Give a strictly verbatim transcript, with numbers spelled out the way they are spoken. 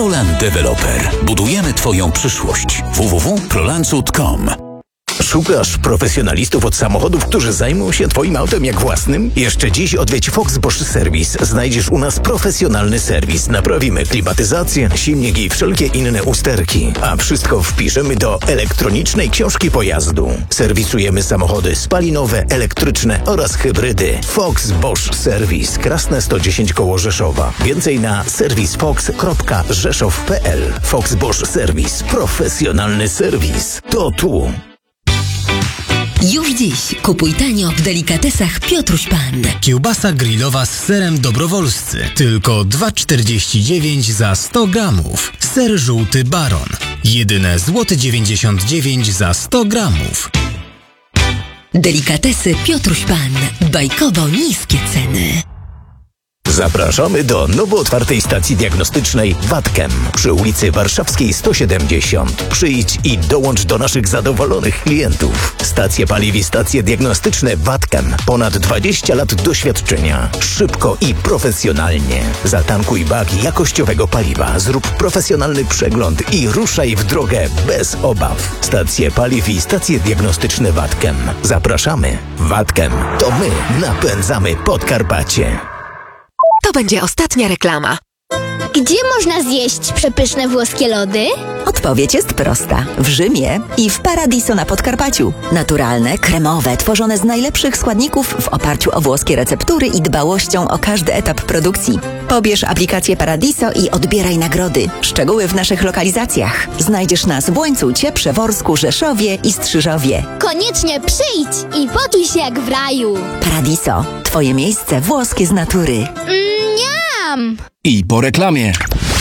Proland Developer. Budujemy Twoją przyszłość. w w w kropka prolandcud kropka com. Szukasz profesjonalistów od samochodów, którzy zajmą się Twoim autem jak własnym? Jeszcze dziś odwiedź Fox Bosch Service. Znajdziesz u nas profesjonalny serwis. Naprawimy klimatyzację, silnik i wszelkie inne usterki. A wszystko wpiszemy do elektronicznej książki pojazdu. Serwisujemy samochody spalinowe, elektryczne oraz hybrydy. Fox Bosch Service. Krasne sto dziesięć koło Rzeszowa. Więcej na serwis fox kropka rzeszow kropka p l. Fox Bosch Service. Profesjonalny serwis. To tu. Już dziś kupuj tanio w delikatesach Piotruś Pan. Kiełbasa grillowa z serem dobrowolscy. Tylko dwa czterdzieści dziewięć za sto gramów. Ser żółty Baron. Jedyne złoty dziewięćdziesiąt dziewięć za sto gramów. Delikatesy Piotruś Pan. Bajkowo niskie ceny. Zapraszamy do nowo otwartej stacji diagnostycznej Watkem przy ulicy Warszawskiej sto siedemdziesiąt. Przyjdź i dołącz do naszych zadowolonych klientów. Stacje paliw i stacje diagnostyczne Watkem. Ponad dwadzieścia lat doświadczenia. Szybko i profesjonalnie. Zatankuj bak jakościowego paliwa, zrób profesjonalny przegląd i ruszaj w drogę bez obaw. Stacje paliw i stacje diagnostyczne Watkem. Zapraszamy. Watkem to my napędzamy Podkarpacie. To będzie ostatnia reklama. Gdzie można zjeść przepyszne włoskie lody? Odpowiedź jest prosta. W Rzymie i w Paradiso na Podkarpaciu. Naturalne, kremowe, tworzone z najlepszych składników w oparciu o włoskie receptury i dbałością o każdy etap produkcji. Pobierz aplikację Paradiso i odbieraj nagrody. Szczegóły w naszych lokalizacjach. Znajdziesz nas w Łańcucie, Przeworsku, Rzeszowie i Strzyżowie. Koniecznie przyjdź i poczuj się jak w raju. Paradiso. Twoje miejsce włoskie z natury. Mniam! I po reklamie.